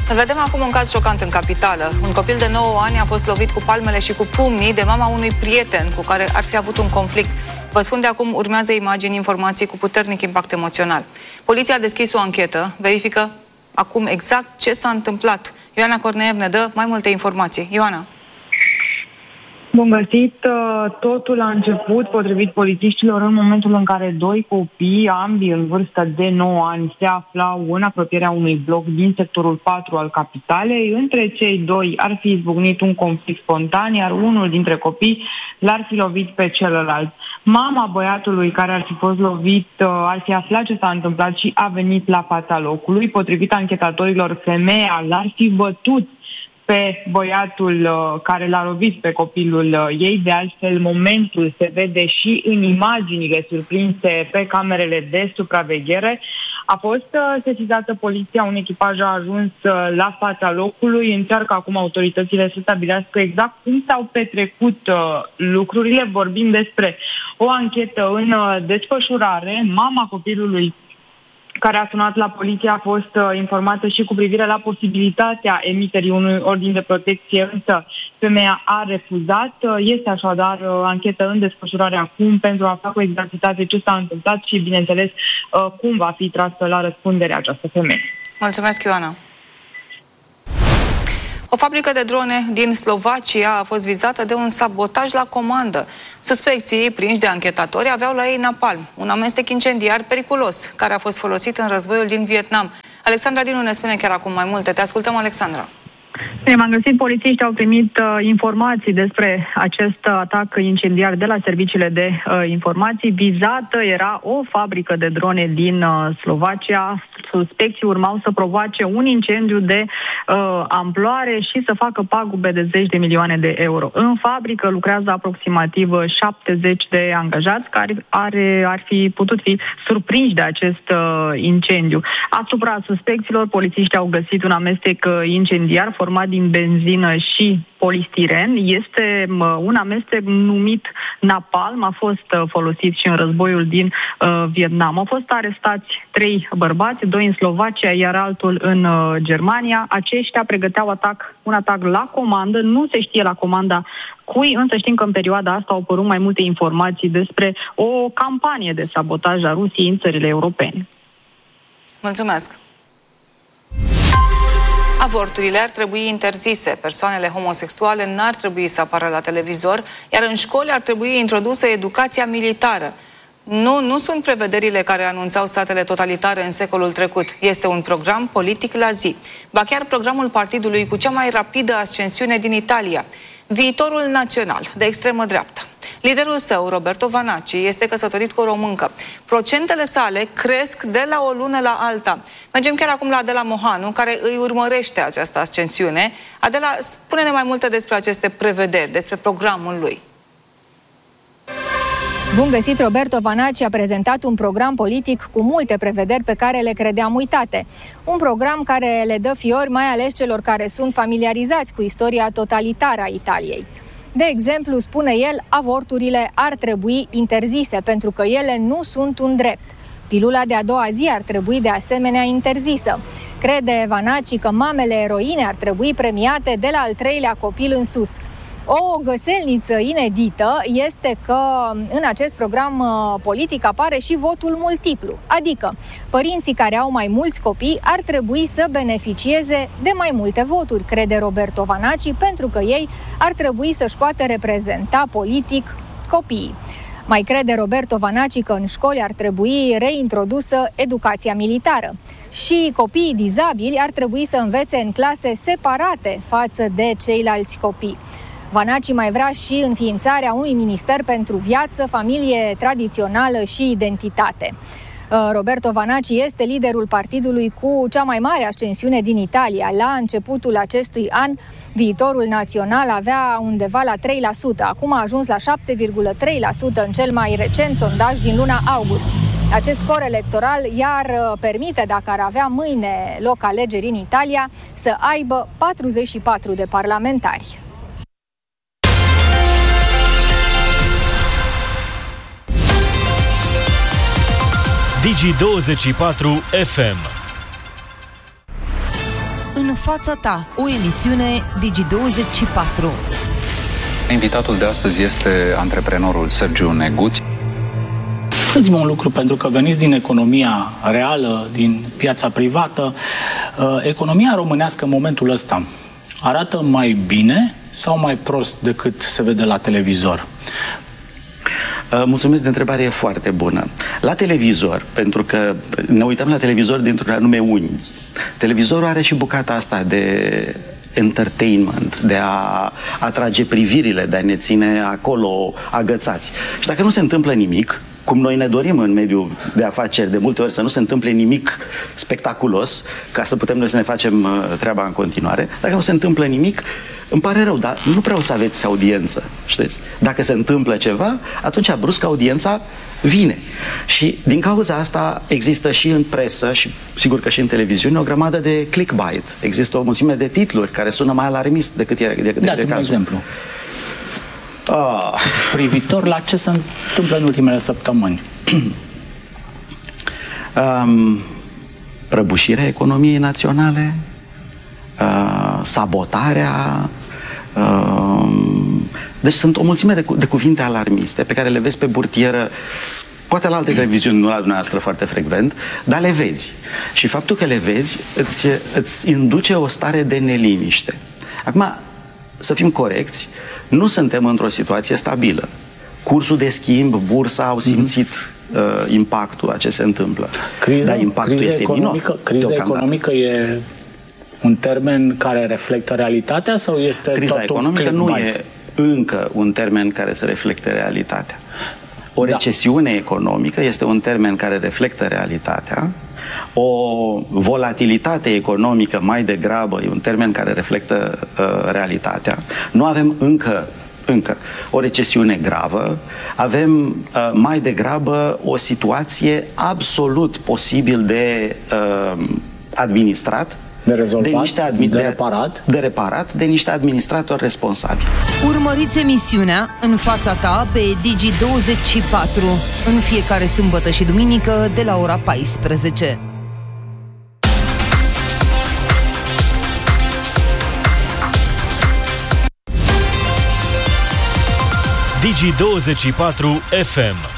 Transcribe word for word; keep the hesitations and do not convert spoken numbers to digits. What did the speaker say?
Vedem acum un caz șocant în capitală. Un copil de nouă ani a fost lovit cu palmele și cu pumnii de mama unui prieten cu care ar fi avut un conflict. Vă spun de acum, urmează imagini, informații cu puternic impact emoțional. Poliția a deschis o anchetă, verifică acum exact ce s-a întâmplat. Ioana Corneev ne dă mai multe informații. Ioana. Bun găsit! Totul a început, potrivit polițiștilor, în momentul în care doi copii, ambii în vârstă de nouă ani, se aflau în apropierea unui bloc din sectorul patru al capitalei. Între cei doi ar fi izbucnit un conflict spontan, iar unul dintre copii l-ar fi lovit pe celălalt. Mama băiatului care ar fi fost lovit ar fi aflat ce s-a întâmplat și a venit la fața locului. Potrivit anchetatorilor, femeia l-ar fi bătut pe băiatul uh, care l-a lovit pe copilul uh, ei. De altfel, momentul se vede și în imaginile surprinse pe camerele de supraveghere. A fost uh, sesizată poliția, un echipaj a ajuns uh, la fața locului. Încearcă acum autoritățile să stabilească exact cum s-au petrecut uh, lucrurile. Vorbim despre o anchetă în uh, desfășurare. Mama copilului care a sunat la poliție a fost uh, informată și cu privire la posibilitatea emiterii unui ordin de protecție, însă femeia a refuzat. Uh, este așadar uh, anchetă în desfășurare acum pentru a afla cu exactitate ce s-a întâmplat și, bineînțeles, uh, cum va fi trasă la răspundere această femeie. Mulțumesc, Ioana. O fabrică de drone din Slovacia a fost vizată de un sabotaj la comandă. Suspecții, prinși de anchetatori, aveau la ei napalm, un amestec incendiar periculos, care a fost folosit în războiul din Vietnam. Alexandra Dinu ne spune chiar acum mai multe. Te ascultăm, Alexandra. Bine, m-am găsit, polițiștii au primit uh, informații despre acest uh, atac incendiar de la serviciile de uh, informații. Vizată era o fabrică de drone din uh, Slovacia. Suspecții urmau să provoace un incendiu de uh, amploare și să facă pagube de zeci de milioane de euro. În fabrică lucrează aproximativ șaptezeci de angajați care are, ar fi putut fi surprinși de acest uh, incendiu. Asupra suspecților, polițiștii au găsit un amestec uh, incendiar format din benzină și polistiren. Este uh, un amestec numit napalm, a fost uh, folosit și în războiul din uh, Vietnam. Au fost arestați trei bărbați, doi în Slovacia, iar altul în uh, Germania. Aceștia pregăteau atac, un atac la comandă, nu se știe la comanda cui, însă știm că în perioada asta au apărut mai multe informații despre o campanie de sabotaj a Rusiei în țările europene. Mulțumesc! Avorturile ar trebui interzise, persoanele homosexuale n-ar trebui să apară la televizor, iar în școli ar trebui introdusă educația militară. Nu, nu sunt prevederile care anunțau statele totalitare în secolul trecut. Este un program politic la zi. Ba chiar programul partidului cu cea mai rapidă ascensiune din Italia. Viitorul Național, de extremă dreaptă. Liderul său, Roberto Vanacci, este căsătorit cu o româncă. Procentele sale cresc de la o lună la alta. Mergem chiar acum la Adela Mohanu, care îi urmărește această ascensiune. Adela, spune-ne mai multe despre aceste prevederi, despre programul lui. Bun găsit! Roberto Vanacci a prezentat un program politic cu multe prevederi pe care le credeam uitate. Un program care le dă fiori mai ales celor care sunt familiarizați cu istoria totalitară a Italiei. De exemplu, spune el, avorturile ar trebui interzise pentru că ele nu sunt un drept. Pilula de a doua zi ar trebui de asemenea interzisă. Crede Vanacci că mamele eroine ar trebui premiate de la al treilea copil în sus. O găselniță inedită este că în acest program politic apare și votul multiplu, adică părinții care au mai mulți copii ar trebui să beneficieze de mai multe voturi, crede Roberto Vanacci, pentru că ei ar trebui să-și poată reprezenta politic copiii. Mai crede Roberto Vanacci că în școli ar trebui reintrodusă educația militară și copiii dizabili ar trebui să învețe în clase separate față de ceilalți copii. Vanacci mai vrea și înființarea unui minister pentru viață, familie tradițională și identitate. Roberto Vanacci este liderul partidului cu cea mai mare ascensiune din Italia. La începutul acestui an, Viitorul Național avea undeva la trei la sută. Acum a ajuns la șapte virgulă trei la sută în cel mai recent sondaj din luna august. Acest scor electoral i-ar permite, dacă ar avea mâine loc alegeri în Italia, să aibă patruzeci și patru de parlamentari. Digi douăzeci și patru F M. În fața ta, o emisiune Digi douăzeci și patru. Invitatul de astăzi este antreprenorul Sergiu Neguț. Spuneți-mă un lucru, pentru că veniți din economia reală, din piața privată. Economia românească în momentul ăsta arată mai bine sau mai prost decât se vede la televizor? Mulțumesc de întrebare, e foarte bună. La televizor, pentru că ne uităm la televizor dintr-un anume unghi. Televizorul are și bucata asta de entertainment, de a atrage privirile, de a ne ține acolo agățați. Și dacă nu se întâmplă nimic, cum noi ne dorim în mediul de afaceri de multe ori să nu se întâmple nimic spectaculos, ca să putem noi să ne facem treaba în continuare, dacă nu se întâmplă nimic, îmi pare rău, dar nu prea o să aveți audiență, știți? Dacă se întâmplă ceva, atunci brusc audiența vine. Și din cauza asta există și în presă și sigur că și în televiziune o grămadă de clickbait. Există o mulțime de titluri care sună mai alarmist decât e de, de, de Dați-mi un exemplu. Oh. Privitor la ce se întâmplă în ultimele săptămâni. um, prăbușirea economiei naționale, uh, sabotarea, uh, deci sunt o mulțime de, cu de cuvinte alarmiste pe care le vezi pe burtieră, poate la alte televiziuni, nu la dumneavoastră foarte frecvent, dar le vezi. Și faptul că le vezi îți, îți induce o stare de neliniște. Acum, să fim corecți, nu suntem într-o situație stabilă. Cursul de schimb, bursa au simțit mm-hmm. uh, impactul a ce se întâmplă. Criza, Dar impactul criza este economică, minor. Criza economică e un termen care reflectă realitatea sau este Criza economică nu e încă un termen care să reflecte realitatea. O da. recesiune economică este un termen care reflectă realitatea. O volatilitate economică mai degrabă e un termen care reflectă uh, realitatea. Nu avem încă, încă o recesiune gravă, avem uh, mai degrabă o situație absolut posibil de uh, administrat, de rezolvat, de, niște admi- de reparat, de reparat, de niște administratori responsabili. Urmăriți emisiunea În fața ta pe Digi douăzeci și patru în fiecare sâmbătă și duminică de la ora paisprezece. Digi douăzeci și patru F M.